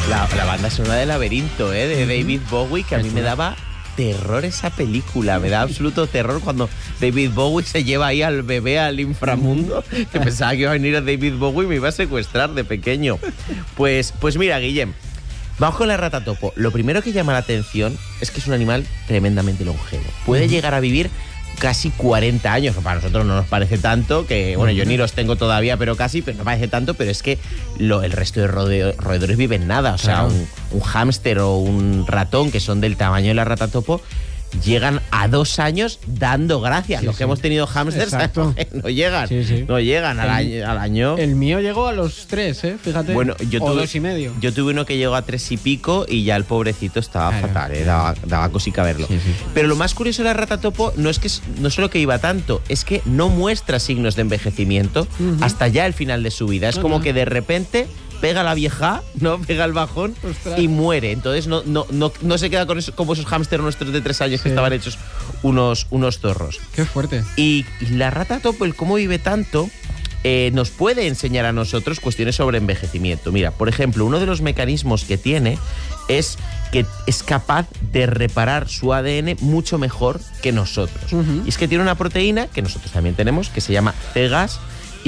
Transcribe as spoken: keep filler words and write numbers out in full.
La, la banda sonora de Laberinto, ¿eh? De David Bowie, que a mí me daba terror esa película. Me da absoluto terror cuando David Bowie se lleva ahí al bebé al inframundo, que pensaba que iba a venir a David Bowie y me iba a secuestrar de pequeño. Pues, pues mira, Guillem, vamos con la ratatopo. Lo primero que llama la atención es que es un animal tremendamente longevo. Puede llegar a vivir casi cuarenta años, que para nosotros no nos parece tanto, que bueno, yo ni los tengo todavía, pero casi, pero no parece tanto, pero es que lo, el resto de rodeo, roedores viven nada, o sea, Claro. un, un hámster o un ratón que son del tamaño de la ratatopo llegan a dos años dando gracias. Sí, Los sí. que hemos tenido hámsters Exacto. no llegan, Sí, sí. no llegan al El- año, al año. El mío llegó a los tres, ¿eh? Fíjate. Bueno, yo o tuve, dos y medio. Yo tuve uno que llegó a tres y pico y ya el pobrecito estaba Claro. fatal, ¿eh? daba, daba cosica verlo. Sí, sí. Pero lo más curioso de la ratatopo no es que no solo que iba tanto, es que no muestra signos de envejecimiento Ujú. hasta ya el final de su vida. Es No, como no. que de repente pega la vieja, ¿no? Pega el bajón Ostras. y muere. Entonces no, no, no, no se queda con eso, como esos hámsters nuestros de tres años que Sí. estaban hechos unos, unos zorros. Qué fuerte. Y la ratatopo, el cómo vive tanto, eh, nos puede enseñar a nosotros cuestiones sobre envejecimiento. Mira, por ejemplo, uno de los mecanismos que tiene es que es capaz de reparar su A D N mucho mejor que nosotros. Ujú. Y es que tiene una proteína que nosotros también tenemos, que se llama C Gas,